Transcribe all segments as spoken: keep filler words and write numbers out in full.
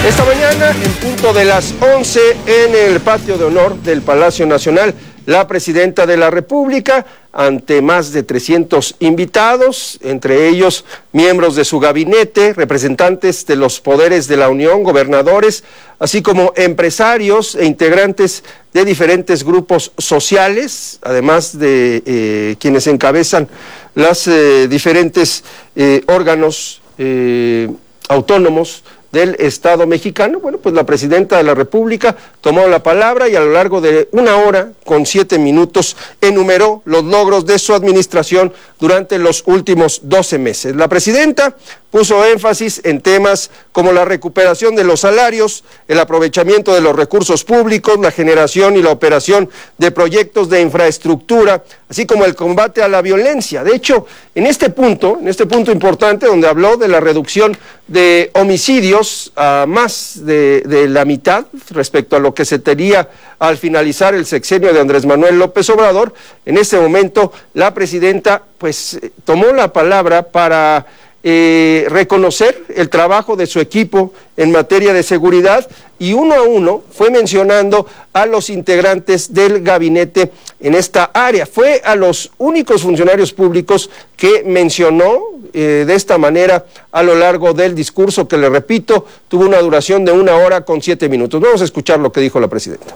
Esta mañana, en punto de las once, en el patio de honor del Palacio Nacional, la presidenta de la República, ante más de trescientos invitados, entre ellos miembros de su gabinete, representantes de los poderes de la Unión, gobernadores, así como empresarios e integrantes de diferentes grupos sociales, además de eh, quienes encabezan los eh, diferentes eh, órganos eh, autónomos del Estado mexicano. Bueno, pues la presidenta de la República tomó la palabra y a lo largo de una hora con siete minutos enumeró los logros de su administración durante los últimos doce meses. La presidenta puso énfasis en temas como la recuperación de los salarios, el aprovechamiento de los recursos públicos, la generación y la operación de proyectos de infraestructura, así como el combate a la violencia. De hecho, en este punto, en este punto importante donde habló de la reducción de homicidios a más de, de la mitad respecto a lo que se tenía al finalizar el sexenio de Andrés Manuel López Obrador, en este momento la presidenta pues tomó la palabra para Eh, reconocer el trabajo de su equipo en materia de seguridad y uno a uno fue mencionando a los integrantes del gabinete en esta área. Fue a los únicos funcionarios públicos que mencionó eh, de esta manera a lo largo del discurso que, le repito, tuvo una duración de una hora con siete minutos. Vamos a escuchar lo que dijo la presidenta.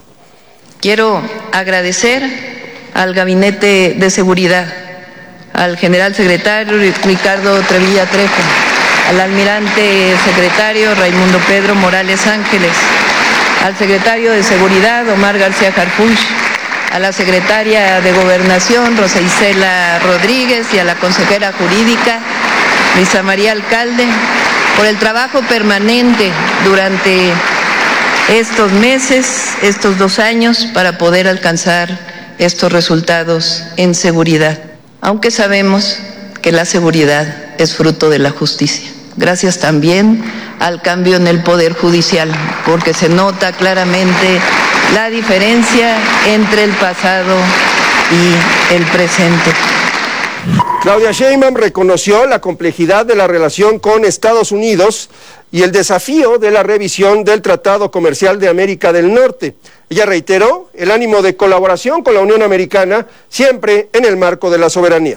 Quiero agradecer al Gabinete de Seguridad, al general secretario Ricardo Trevilla Trejo, al almirante secretario Raimundo Pedro Morales Ángeles, al secretario de Seguridad Omar García Harfuch, a la secretaria de Gobernación Rosa Isela Rodríguez y a la consejera jurídica Luisa María Alcalde por el trabajo permanente durante estos meses, estos dos años, para poder alcanzar estos resultados en seguridad, aunque sabemos que la seguridad es fruto de la justicia. Gracias también al cambio en el Poder Judicial, porque se nota claramente la diferencia entre el pasado y el presente. Claudia Sheinbaum reconoció la complejidad de la relación con Estados Unidos y el desafío de la revisión del Tratado Comercial de América del Norte. Ella reiteró el ánimo de colaboración con la Unión Americana, siempre en el marco de la soberanía.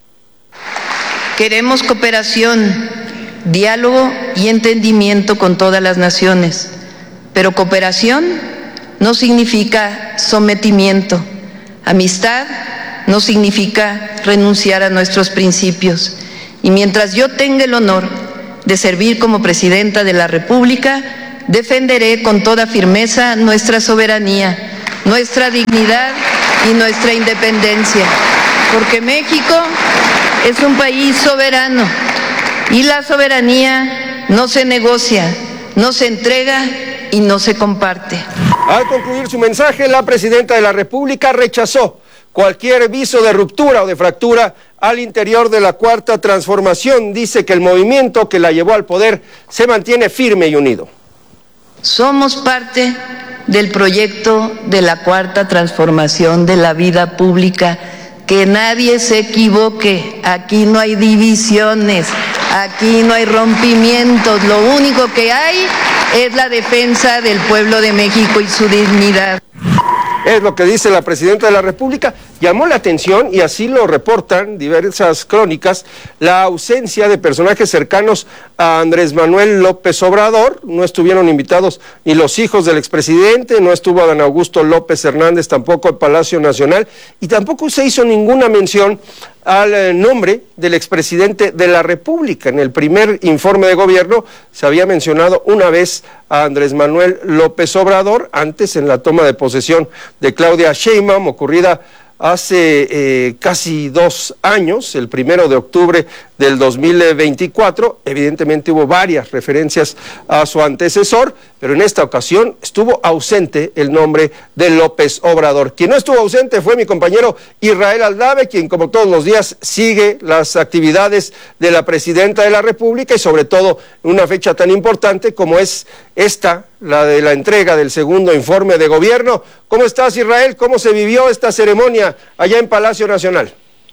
Queremos cooperación, diálogo y entendimiento con todas las naciones, pero cooperación no significa sometimiento. Amistad no significa renunciar a nuestros principios. Y mientras yo tenga el honor de servir como presidenta de la República, defenderé con toda firmeza nuestra soberanía, nuestra dignidad y nuestra independencia, porque México es un país soberano y la soberanía no se negocia, no se entrega y no se comparte. Al concluir su mensaje, la presidenta de la República rechazó cualquier viso de ruptura o de fractura al interior de la Cuarta Transformación. Dice que el movimiento que la llevó al poder se mantiene firme y unido. Somos parte del proyecto de la Cuarta Transformación de la vida pública. Que nadie se equivoque, aquí no hay divisiones, aquí no hay rompimientos, lo único que hay es la defensa del pueblo de México y su dignidad. Es lo que dice la presidenta de la República. Llamó la atención, y así lo reportan diversas crónicas, la ausencia de personajes cercanos a Andrés Manuel López Obrador. No estuvieron invitados ni los hijos del expresidente, no estuvo Adán Augusto López Hernández tampoco al Palacio Nacional, y tampoco se hizo ninguna mención al nombre del expresidente de la República. En el primer informe de gobierno se había mencionado una vez a Andrés Manuel López Obrador, antes en la toma de posesión de Claudia Sheinbaum, ocurrida hace eh, casi dos años, el primero de octubre del dos mil veinticuatro. Evidentemente hubo varias referencias a su antecesor, pero en esta ocasión estuvo ausente el nombre de López Obrador. Quien no estuvo ausente fue mi compañero Israel Aldave, quien como todos los días sigue las actividades de la presidenta de la República y sobre todo en una fecha tan importante como es esta, la de la entrega del segundo informe de gobierno. ¿Cómo estás, Israel? ¿Cómo se vivió esta ceremonia allá en Palacio Nacional?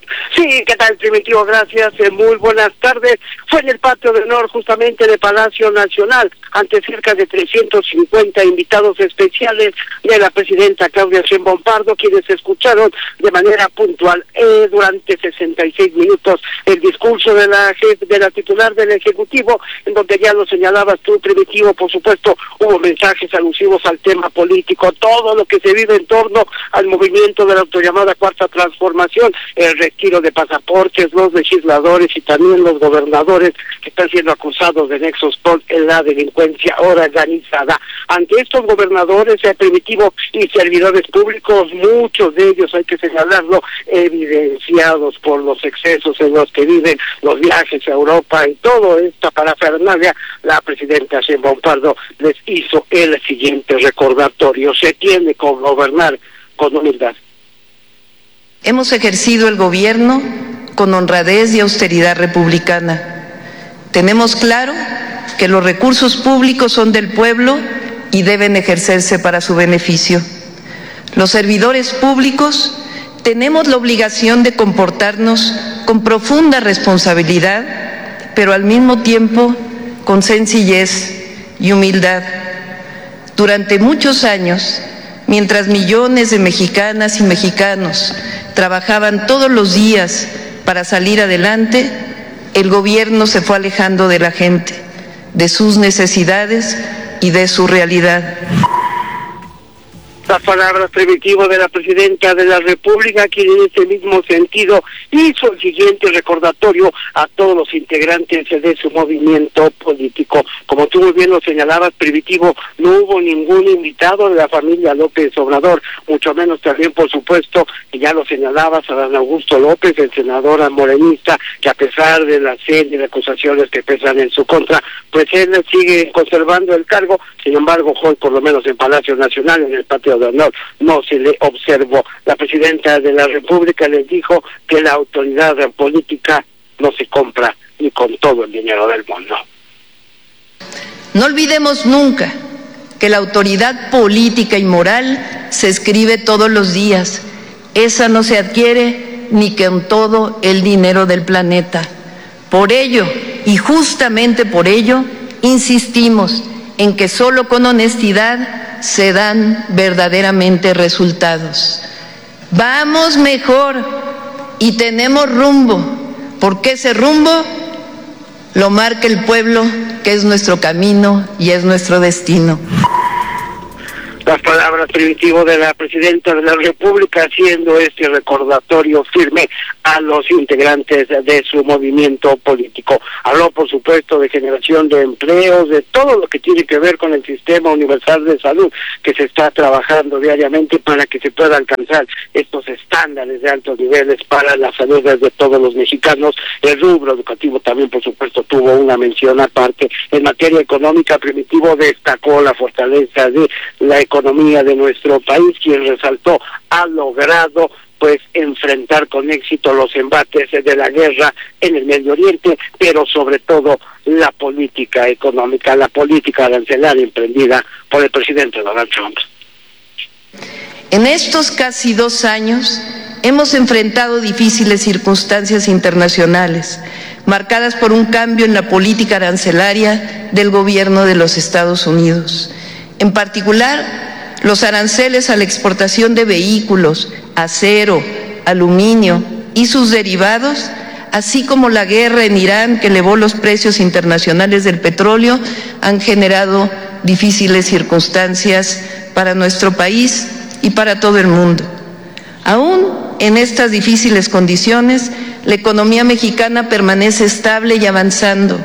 Sí, ¿qué tal, Primitivo? Gracias, eh, muy buenas tardes. Fue en el patio de honor justamente de Palacio Nacional, ante cerca de trescientos cincuenta invitados especiales de la presidenta Claudia Sheinbaum Pardo, quienes escucharon de manera puntual eh, durante sesenta y seis minutos el discurso de la de la titular del Ejecutivo, en donde ya lo señalabas tú, Primitivo. Por supuesto, hubo mensajes alusivos al tema político, todo lo que se vive en torno al movimiento de la autollamada Cuarta Transformación, el retiro de pasaportes, los legisladores y también los gobernadores que están siendo acusados de nexos con la delincuencia organizada. Ante estos gobernadores, eh, Primitivo, y servidores públicos, muchos de ellos, hay que señalarlo, evidenciados por los excesos en los que viven, los viajes a Europa y todo esta parafernalia, la presidenta Sheinbaum Pardo les hizo el siguiente recordatorio: se tiene que gobernar con humildad. Hemos ejercido el gobierno con honradez y austeridad republicana. Tenemos claro que los recursos públicos son del pueblo y deben ejercerse para su beneficio. Los servidores públicos tenemos la obligación de comportarnos con profunda responsabilidad, pero al mismo tiempo con sencillez y humildad. Durante muchos años, mientras millones de mexicanas y mexicanos trabajaban todos los días para salir adelante, el gobierno se fue alejando de la gente, de sus necesidades y de su realidad. Las palabras, Primitivo, de la presidenta de la República, quien en ese mismo sentido hizo el siguiente recordatorio a todos los integrantes de su movimiento político. Como tú muy bien lo señalabas, Primitivo, no hubo ningún invitado de la familia López Obrador, mucho menos también, por supuesto, que ya lo señalabas, Adán Augusto López, el senador morenista, que a pesar de la serie de acusaciones que pesan en su contra, pues él sigue conservando el cargo. Sin embargo, hoy, por lo menos en Palacio Nacional, en el patio de honor, no se le observó. La presidenta de la República les dijo que la autoridad política no se compra ni con todo el dinero del mundo. No olvidemos nunca que la autoridad política y moral se escribe todos los días. Esa no se adquiere ni con todo el dinero del planeta. Por ello, y justamente por ello, insistimos en que solo con honestidad se dan verdaderamente resultados. Vamos mejor y tenemos rumbo, porque ese rumbo lo marca el pueblo, que es nuestro camino y es nuestro destino. Las palabras, Primitivo, de la presidenta de la República, haciendo este recordatorio firme a los integrantes de su movimiento político. Habló, por supuesto, de generación de empleos, de todo lo que tiene que ver con el sistema universal de salud, que se está trabajando diariamente para que se pueda alcanzar estos estándares de altos niveles para la salud de todos los mexicanos. El rubro educativo también, por supuesto, tuvo una mención aparte. En materia económica, Primitivo destacó la fortaleza de la economía de nuestro país, quien resaltó ha logrado pues enfrentar con éxito los embates de la guerra en el Medio Oriente, pero sobre todo la política económica, la política arancelaria emprendida por el presidente Donald Trump. En estos casi dos años hemos enfrentado difíciles circunstancias internacionales, marcadas por un cambio en la política arancelaria del gobierno de los Estados Unidos. En particular, los aranceles a la exportación de vehículos, acero, aluminio y sus derivados, así como la guerra en Irán que elevó los precios internacionales del petróleo, han generado difíciles circunstancias para nuestro país y para todo el mundo. Aún en estas difíciles condiciones, la economía mexicana permanece estable y avanzando.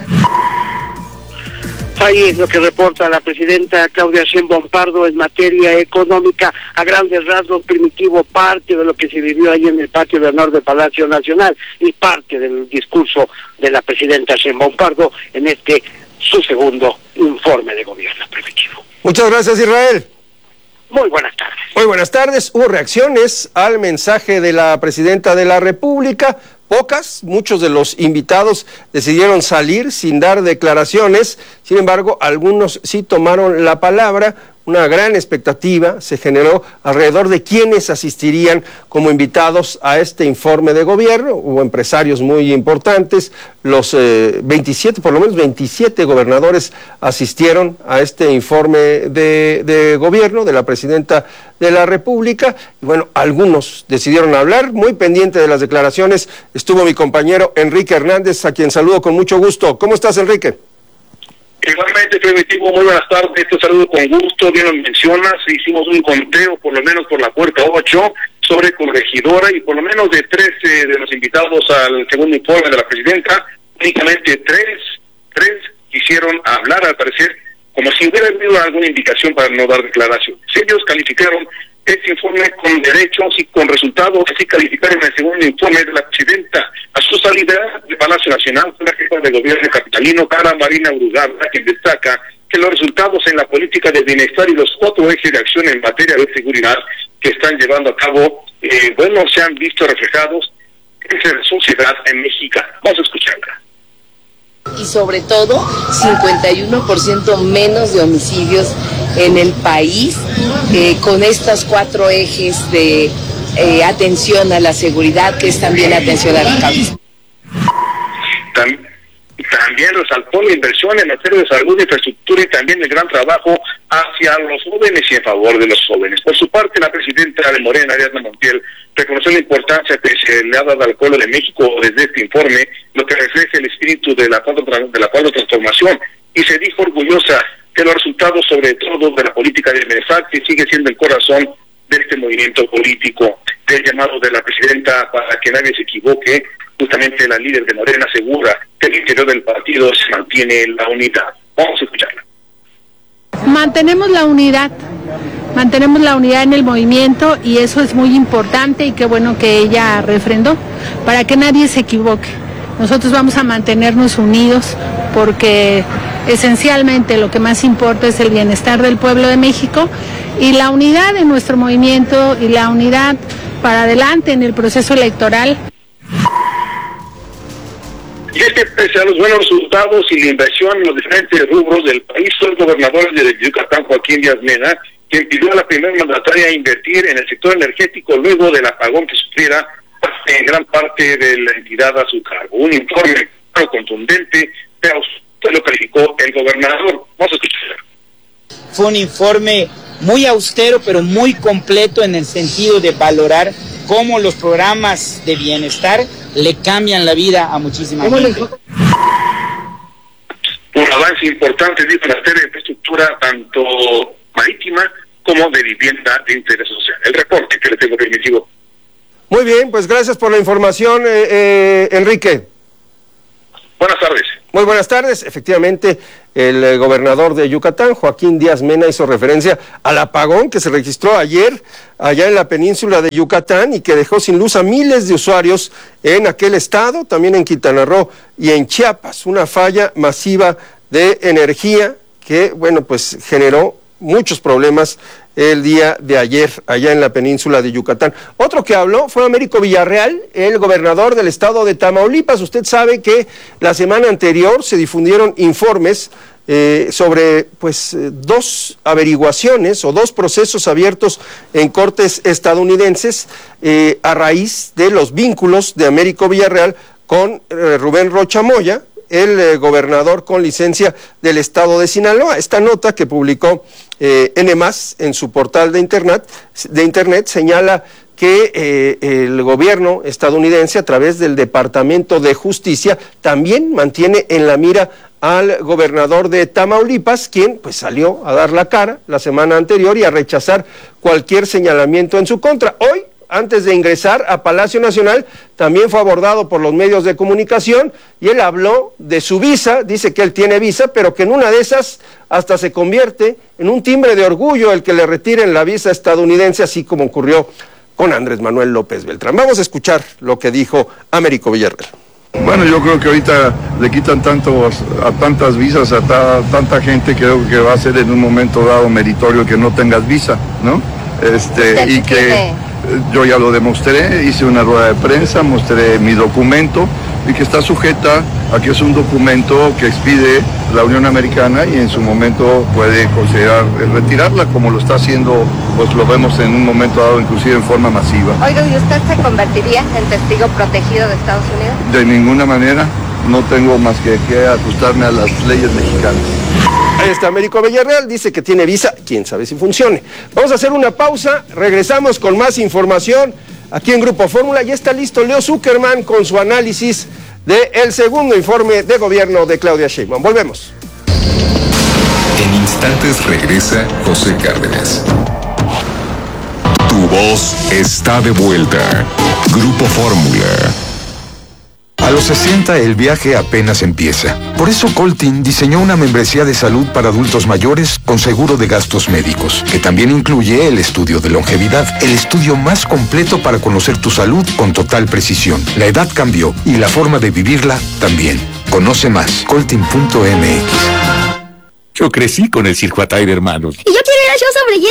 Ahí es lo que reporta la presidenta Claudia Sheinbaum Pardo en materia económica. A grandes rasgos, Primitivo, parte de lo que se vivió ahí en el patio de honor del Palacio Nacional y parte del discurso de la presidenta Sheinbaum Pardo en este su segundo informe de gobierno. Primitivo. Muchas gracias, Israel. Muy buenas tardes. Muy buenas tardes. Hubo reacciones al mensaje de la presidenta de la República. Pocas, muchos de los invitados decidieron salir sin dar declaraciones. Sin embargo, algunos sí tomaron la palabra. una gran expectativa se generó alrededor de quienes asistirían como invitados a este informe de gobierno. Hubo empresarios muy importantes, los eh, veintisiete, por lo menos veintisiete gobernadores asistieron a este informe de, de gobierno de la presidenta de la República. Y bueno, algunos decidieron hablar. Muy pendiente de las declaraciones estuvo mi compañero Enrique Hernández, a quien saludo con mucho gusto. ¿Cómo estás, Enrique? Igualmente, Primitivo, muy buenas tardes, te saludo con gusto, bien lo mencionas, hicimos un conteo, por lo menos por la puerta ocho, sobre corregidora, y por lo menos de trece de los invitados al segundo informe de la presidenta, únicamente tres, tres quisieron hablar, al parecer, como si hubiera habido alguna indicación para no dar declaraciones. Ellos calificaron este informe con derechos y con resultados, así calificaron el segundo informe de la presidenta. A su salida del Palacio Nacional, la jefa de gobierno capitalino, Carla Marina Brugada, quien destaca que los resultados en la política de bienestar y los cuatro ejes de acción en materia de seguridad que están llevando a cabo, eh, bueno, se han visto reflejados en la sociedad en México. Vamos a escucharla. Y sobre todo, cincuenta y uno por ciento menos de homicidios en el país, eh, con estos cuatro ejes de eh, atención a la seguridad, que es también atención a la causa. También, también resaltó la inversión en materia de salud, infraestructura y también el gran trabajo hacia los jóvenes y en favor de los jóvenes. Por su parte, la presidenta de Morena, Ariadna Montiel, reconoció la importancia que se le ha dado al pueblo de México desde este informe, lo que refleja el espíritu de la cuarta de la cuarta transformación, y se dijo orgullosa que los resultados, sobre todo de la política de bienestar, que sigue siendo el corazón de este movimiento político. El llamado de la presidenta para que nadie se equivoque, justamente la líder de Morena asegura que el interior del partido se mantiene la unidad. Vamos a escucharla. Mantenemos la unidad, mantenemos la unidad en el movimiento, y eso es muy importante, y qué bueno que ella refrendó, para que nadie se equivoque. Nosotros vamos a mantenernos unidos porque esencialmente lo que más importa es el bienestar del pueblo de México y la unidad de nuestro movimiento y la unidad para adelante en el proceso electoral. Y es que pese a los buenos resultados y la inversión en los diferentes rubros del país, el gobernador de Yucatán, Joaquín Díaz Mena, quien pidió a la primera mandataria invertir en el sector energético luego del apagón que sufriera en gran parte de la entidad a su cargo. Un informe contundente, pero usted lo calificó el gobernador. Vamos a escuchar. Fue un informe muy austero, pero muy completo en el sentido de valorar cómo los programas de bienestar le cambian la vida a muchísima gente. Un avance importante, dijo, en la materia de infraestructura, tanto marítima como de vivienda de interés social. El reporte que le tengo permitido. Muy bien, pues gracias por la información, eh, eh, Enrique. Buenas tardes. Muy buenas tardes. Efectivamente, el eh, gobernador de Yucatán, Joaquín Díaz Mena, hizo referencia al apagón que se registró ayer allá en la península de Yucatán y que dejó sin luz a miles de usuarios en aquel estado, también en Quintana Roo y en Chiapas. Una falla masiva de energía que, bueno, pues generó muchos problemas el día de ayer allá en la península de Yucatán. Otro que habló fue Américo Villarreal, el gobernador del estado de Tamaulipas. Usted sabe que la semana anterior se difundieron informes eh, sobre pues eh, dos averiguaciones o dos procesos abiertos en cortes estadounidenses eh, a raíz de los vínculos de Américo Villarreal con eh, Rubén Rocha Moya, el eh, gobernador con licencia del estado de Sinaloa. Esta nota que publicó eh, N más en su portal de internet, de internet señala que eh, el gobierno estadounidense, a través del Departamento de Justicia, también mantiene en la mira al gobernador de Tamaulipas, quien pues salió a dar la cara la semana anterior y a rechazar cualquier señalamiento en su contra. Hoy, antes de ingresar a Palacio Nacional, también fue abordado por los medios de comunicación y él habló de su visa, dice que él tiene visa, pero que en una de esas hasta se convierte en un timbre de orgullo el que le retiren la visa estadounidense, así como ocurrió con Andrés Manuel López Beltrán. Vamos a escuchar lo que dijo Américo Villarreal. Bueno, yo creo que ahorita le quitan tantos, a tantas visas a ta, tanta gente, creo que va a ser en un momento dado meritorio que no tengas visa, ¿no? Este, y que yo ya lo demostré, hice una rueda de prensa, mostré mi documento, y que está sujeta a que es un documento que expide la Unión Americana y en su momento puede considerar retirarla, como lo está haciendo, pues lo vemos en un momento dado, inclusive en forma masiva. Oiga, ¿y usted se convertiría en testigo protegido de Estados Unidos? De ninguna manera, no tengo más que, que ajustarme a las leyes mexicanas. Ahí está Américo Villarreal, dice que tiene visa, quién sabe si funcione. Vamos a hacer una pausa, regresamos con más información aquí en Grupo Fórmula. Ya está listo Leo Zuckerman con su análisis del segundo informe de gobierno de Claudia Sheinbaum. Volvemos. En instantes regresa José Cárdenas. Tu voz está de vuelta. Grupo Fórmula. A los sesenta el viaje apenas empieza. Por eso Coltin diseñó una membresía de salud para adultos mayores con seguro de gastos médicos, que también incluye el estudio de longevidad, el estudio más completo para conocer tu salud con total precisión. La edad cambió y la forma de vivirla también. Conoce más, coltin punto m x. Yo crecí con el Circo Atay, hermanos. Y yo quiero ir al show sobre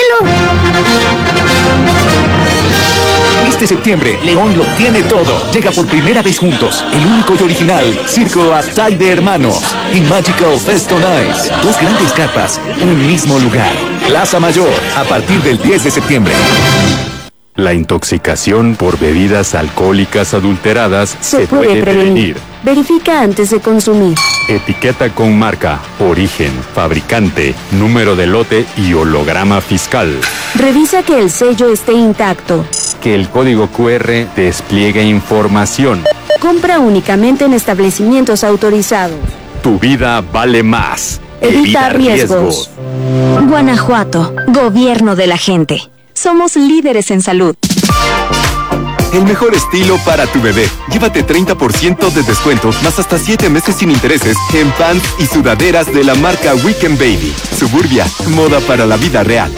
hielo. Este septiembre, León lo tiene todo. Llega por primera vez juntos, el único y original Circo Atay de Hermanos y Magical Fest on Ice. Dos grandes carpas, un mismo lugar. Plaza Mayor, a partir del diez de septiembre. La intoxicación por bebidas alcohólicas adulteradas se, se puede, puede prevenir. prevenir. Verifica antes de consumir. Etiqueta con marca, origen, fabricante, número de lote y holograma fiscal. Revisa que el sello esté intacto. Que el código cu erre despliegue información. Compra únicamente en establecimientos autorizados. Tu vida vale más. Evita, Evita riesgos. riesgos. Guanajuato, gobierno de la gente. Somos líderes en salud. El mejor estilo para tu bebé. Llévate treinta por ciento de descuento, más hasta siete meses sin intereses en pants y sudaderas de la marca Weekend Baby. Suburbia, moda para la vida real.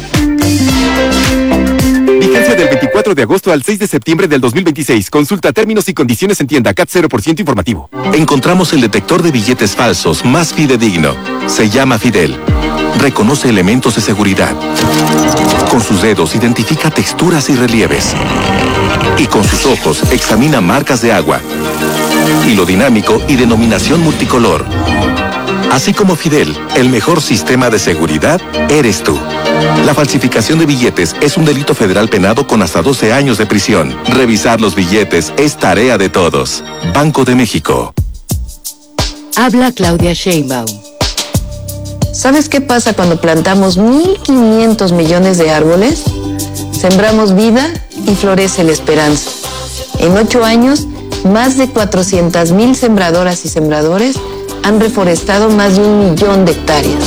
Vigencia del veinticuatro de agosto al seis de septiembre del dos mil veintiséis. Consulta términos y condiciones en tienda. C A T cero por ciento informativo. Encontramos el detector de billetes falsos más fidedigno. Se llama Fidel. Reconoce elementos de seguridad. Con sus dedos identifica texturas y relieves. Y con sus ojos examina marcas de agua. Hilo dinámico y denominación multicolor. Así como Fidel, el mejor sistema de seguridad eres tú. La falsificación de billetes es un delito federal penado con hasta doce años de prisión. Revisar los billetes es tarea de todos. Banco de México. Habla Claudia Sheinbaum. ¿Sabes qué pasa cuando plantamos mil quinientos millones de árboles? Sembramos vida y florece la esperanza. En ocho años, más de cuatrocientas mil sembradoras y sembradores han reforestado más de un millón de hectáreas.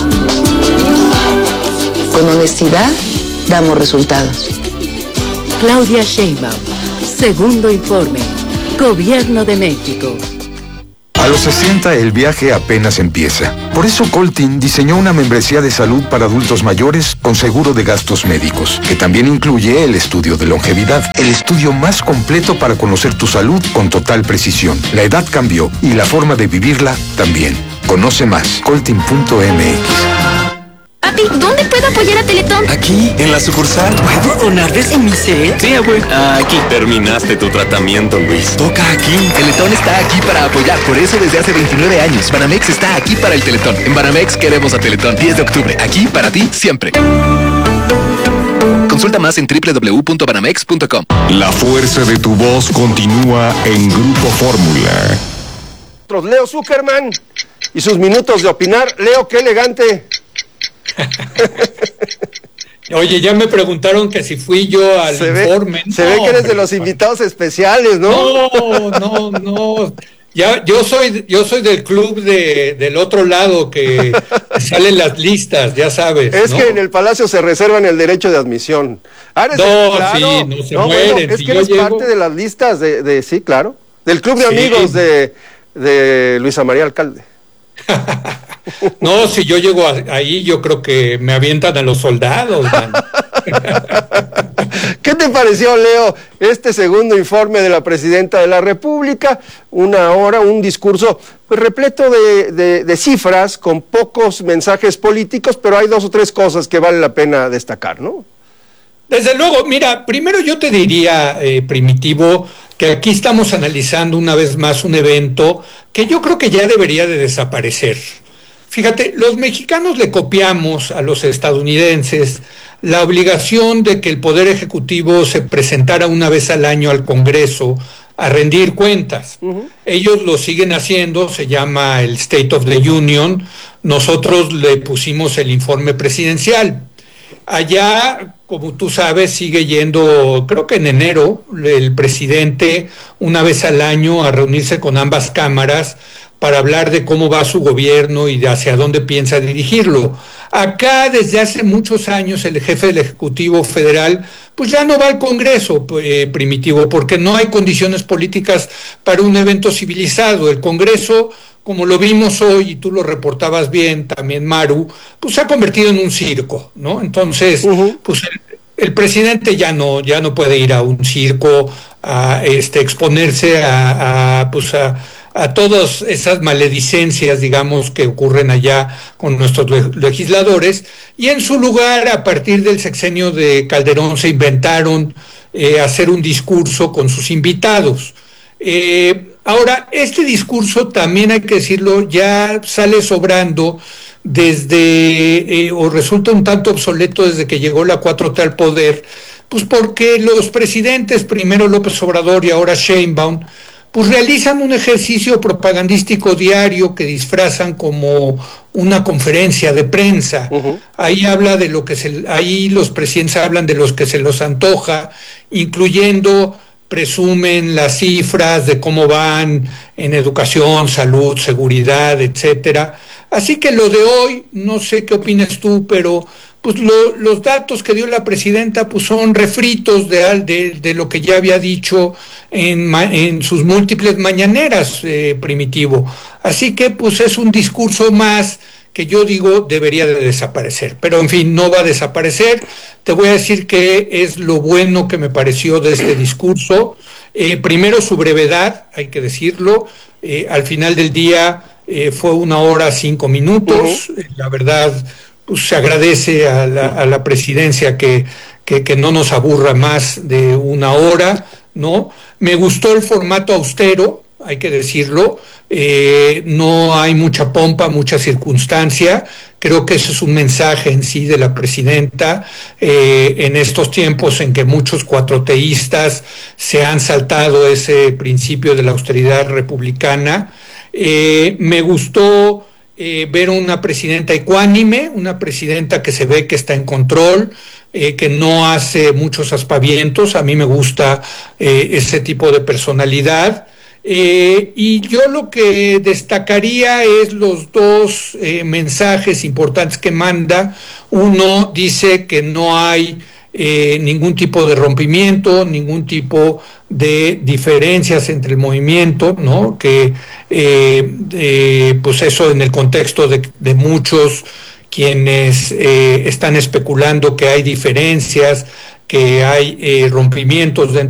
Con honestidad, damos resultados. Claudia Sheinbaum, segundo informe, Gobierno de México. A los sesenta el viaje apenas empieza. Por eso Coltin diseñó una membresía de salud para adultos mayores con seguro de gastos médicos, que también incluye el estudio de longevidad, el estudio más completo para conocer tu salud con total precisión. La edad cambió y la forma de vivirla también. Conoce más, coltin punto m x. Papi, ¿dónde puedo apoyar a Teletón? Aquí, en la sucursal. ¿Puedo donar desde mi set? Sí, güey. Aquí. Terminaste tu tratamiento, Luis. Toca aquí. Teletón está aquí para apoyar. Por eso desde hace veintinueve años. Banamex está aquí para el Teletón. En Banamex queremos a Teletón. diez de octubre. Aquí para ti, siempre. Consulta más en doble u doble u doble u punto banamex punto com. La fuerza de tu voz continúa en Grupo Fórmula. Leo Zuckerman y sus minutos de opinar. Leo, qué elegante. Oye, ya me preguntaron que si fui yo al se informe. Ve, no, se ve que eres de los invitados especiales, ¿no? No, no, no. Ya, yo soy, yo soy del club de, del otro lado que salen las listas, ya sabes. Es ¿no? que en el Palacio se reservan el derecho de admisión. Ah, no, el, claro, sí, no se no, mueren. Bueno, es si que eres llego... parte de las listas de, de, sí, claro, del club de sí. amigos de, de Luisa María Alcalde. No, si yo llego a, ahí, yo creo que me avientan a los soldados, man. ¿Qué te pareció, Leo, este segundo informe de la Presidenta de la República? Una hora, un discurso pues, repleto de, de, de cifras, con pocos mensajes políticos, pero hay dos o tres cosas que vale la pena destacar, ¿no? Desde luego, mira, primero yo te diría, eh, Primitivo, que que aquí estamos analizando una vez más un evento que yo creo que ya debería de desaparecer. Fíjate, los mexicanos le copiamos a los estadounidenses la obligación de que el Poder Ejecutivo se presentara una vez al año al Congreso a rendir cuentas. Uh-huh. Ellos lo siguen haciendo, se llama el State of the Union, nosotros le pusimos el informe presidencial. Allá, como tú sabes, sigue yendo, creo que en enero, el presidente una vez al año a reunirse con ambas cámaras para hablar de cómo va su gobierno y de hacia dónde piensa dirigirlo. Acá, desde hace muchos años, el jefe del Ejecutivo Federal, pues ya no va al Congreso, eh, Primitivo, porque no hay condiciones políticas para un evento civilizado. El Congreso, como lo vimos hoy, y tú lo reportabas bien también, Maru, pues se ha convertido en un circo, ¿no? Entonces, uh-huh. pues el, el presidente ya no, ya no puede ir a un circo a este, exponerse a, a pues a a todas esas maledicencias, digamos, que ocurren allá con nuestros legisladores, y en su lugar, a partir del sexenio de Calderón, se inventaron eh, hacer un discurso con sus invitados. Eh, ahora, este discurso, también hay que decirlo, ya sale sobrando desde, eh, o resulta un tanto obsoleto desde que llegó la cuatro T al poder, pues porque los presidentes, primero López Obrador y ahora Sheinbaum, pues realizan un ejercicio propagandístico diario que disfrazan como una conferencia de prensa. Uh-huh. Ahí habla de lo que se, ahí los presidentes hablan de los que se los antoja, incluyendo, presumen las cifras de cómo van en educación, salud, seguridad, etcétera. Así que lo de hoy, no sé qué opinas tú, pero pues lo, los datos que dio la presidenta pues son refritos de, de, de lo que ya había dicho en, en sus múltiples mañaneras, eh, Primitivo. Así que pues es un discurso más que yo digo debería de desaparecer. Pero en fin, no va a desaparecer. Te voy a decir que es lo bueno que me pareció de este discurso. Eh, primero, su brevedad, hay que decirlo. Eh, al final del día eh, fue una hora cinco minutos. Uh-huh. La verdad, pues se agradece a la, a la presidencia que, que, que no nos aburra más de una hora, ¿no? Me gustó el formato austero, hay que decirlo, eh, no hay mucha pompa, mucha circunstancia. Creo que ese es un mensaje en sí de la presidenta, eh, en estos tiempos en que muchos cuatroteístas se han saltado ese principio de la austeridad republicana. Eh, me gustó Eh, ver una presidenta ecuánime, una presidenta que se ve que está en control, eh, que no hace muchos aspavientos. A mí me gusta eh, ese tipo de personalidad. Eh, y yo lo que destacaría es los dos eh, mensajes importantes que manda. Uno dice que no hay eh, ningún tipo de rompimiento, ningún tipo de diferencias entre el movimiento, ¿no? Que eh, eh, pues eso en el contexto de, de muchos quienes eh, están especulando que hay diferencias, que hay eh, rompimientos dentro